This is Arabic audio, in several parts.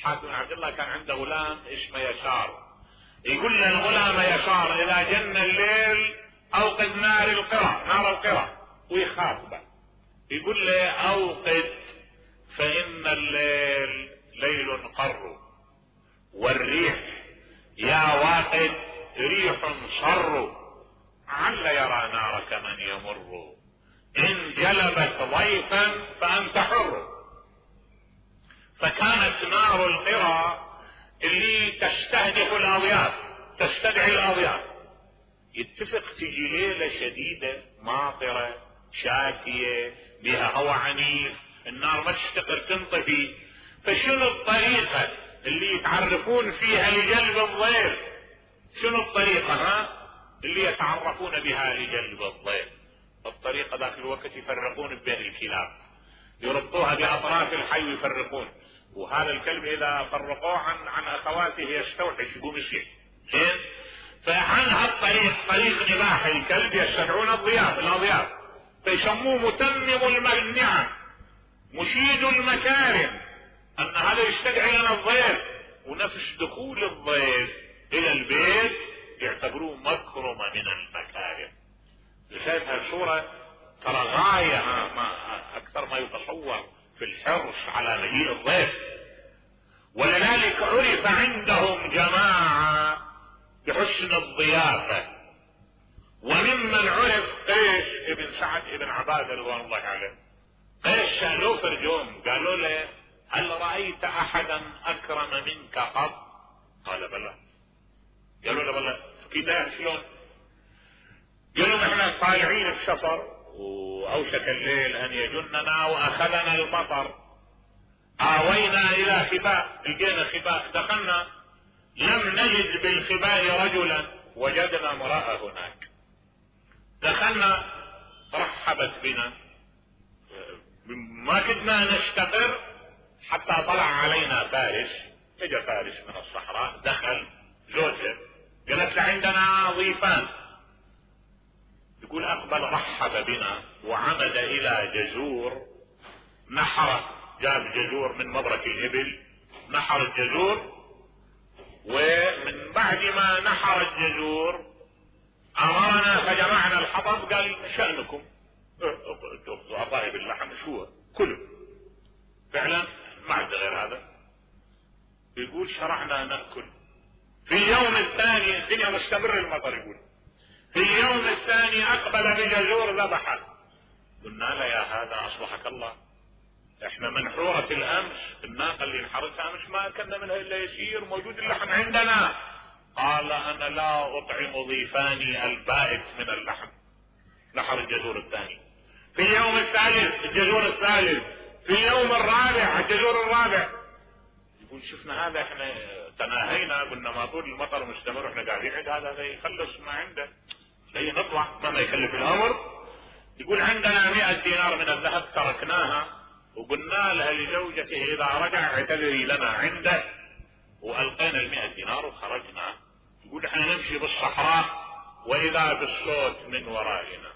حاتم بن عبد الله كان عنده غلام اسمه يسار، يقول للغلام يسار اذا جن الليل اوقد نار القرى ويخاطبه، يقول له اوقد فان الليل ليل قر، والريح يا واقد ريح صر، عل يرى نارك من يمر، ان جلبت ضيفا فانت حر. فكانت نار القرى اللي تستهدف الاضياف، تستدعي الاضياف، يتفق تجي ليلة شديدة ماطرة شاكية بها هواء عنيف، النار ما تستقر تنطفي، فشنو الطريقة اللي يتعرفون فيها لجلب الضيف؟ شنو الطريقة اللي يتعرفون بها لجلب الضيف؟ الطريقة ذاك الوقت يفرقون بين الكلاب، يربطوها باطراف الحي ويفرقون، وهذا الكلب اذا فرقوه عن اخواته يستوحش يقوم يصيح. زين، فعن هالطريق طريق نباح الكلب يستدعون الاضياف، فيسموه متمم النعم، مشيد المكارم، ان هذا يستدعي لنا الضيف، ونفس دخول الضيف الى البيت يعتبروه مكرمة من المكارم. شايف هالصورة ترى غاية اكثر ما يتصور في الحرص على مجيء الضيف. ولذلك عرف عندهم جماعة بحسن الضيافة، وممن عرف قيس ابن سعد ابن عبادة رضوان الله عليه. قيس سألوه في اليوم قالوا له هل رأيت احدا اكرم منك قط؟ قال بلى. قالوا له بلى كده شلون؟ قالوا احنا طالعين بسفر واوشك الليل ان يجننا واخذنا المطر، آوينا الى خباء، لقينا خباء، دخلنا لم نجد بالخباء رجلا، وجدنا امرأة هناك، دخلنا رحبت بنا، ما كدنا نستقر حتى طلع علينا فارس، اجى فارس من الصحراء دخل زوجته، قالت له عندنا ضيفان. يقول اقبل رحب بنا وعمد الى جزور، نحر، جاب جزور من مبرك الابل، نحر الجزور، ومن بعد ما نحر الجزور امرنا فجمعنا الحطب، قال شأنكم عطائب اللحم شو كله، فعلا ما عنده غير هذا. يقول شرعنا نأكل. في اليوم الثاني الدنيا مستمر المطر، يقول في اليوم الثاني اقبل بجزور ذبحه، قلنا له يا هذا اصلحك الله، احنا منحورة الامس الناقة اللي انحرتها امس ما اكلنا منها الا يسير، موجود اللحم عندنا. قال انا لا اطعم ضيفاني البائت من اللحم. نحر الجزور الثاني، في اليوم الثالث الجزور الثالث، في اليوم الرابع الجزور الرابع. يقول شفنا هذا احنا تناهينا، قلنا ما طول المطر مستمر احنا قاعدين عند هذا يخلص ما عنده، ليه نطلع ما يكلف الامر. يقول عندنا 100 دينار من الذهب تركناها وقلنا لها لزوجته اذا رجع اعتذري لنا عنده، والقينا 100 دينار وخرجنا. يقول احنا نمشي بالصحراء واذا بالصوت من ورائنا،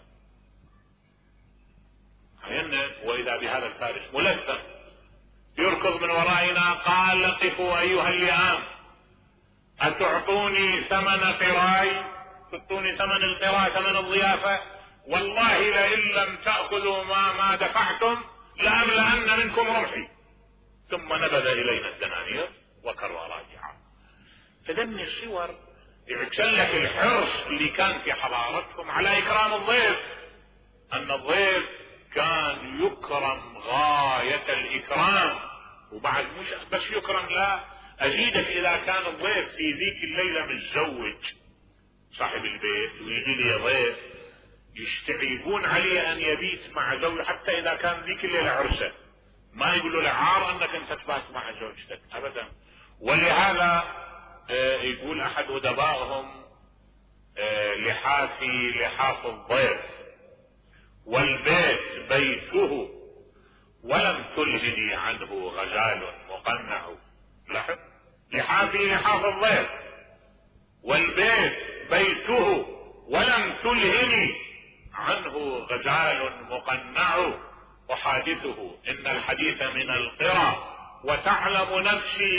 واذا بهذا الفارس ملثم يركض من ورائنا، قال قفوا ايها اللئام اتعطوني ثمن قراي، تعطوني ثمن القراء ثمن الضيافة، والله لئن لم تأخذوا ما دفعتم لأملأن منكم رمحي. ثم نبذ الينا الدنانير وكر راجعا. فدني الصور يعكسلك الحرص اللي كان في حضارتهم على اكرام الضيف، ان الضيف كان يكرم غاية الاكرام، وبعد مش بس يكرم، لا ازيدك اذا كان الضيف في ذيك الليلة متزوج صاحب البيت ويجي لي ضيف يستعيبون عليه ان يبيت مع زوجه، حتى اذا كان ذيك الليلة عرسه ما يقولوا له عار انك انت تبات مع زوجتك ابدا. ولهذا يقول احد ادبائهم لحافي لحاف الضيف والبيت بيته ولم تلهني عنه غزال مقنع. لاحظ، لحافي لحاف الضيف والبيت بيته ولم تلهني عنه غزال مقنع، وحادثه ان الحديث من القرى وتعلم نفسي